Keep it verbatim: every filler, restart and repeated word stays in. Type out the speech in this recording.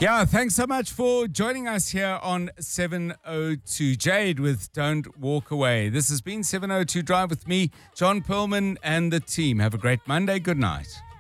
Yeah, thanks so much for joining us here on seven oh two Jade with Don't Walk Away. This has been seven oh two Drive with me, John Perlman, and the team. Have a great Monday. Good night.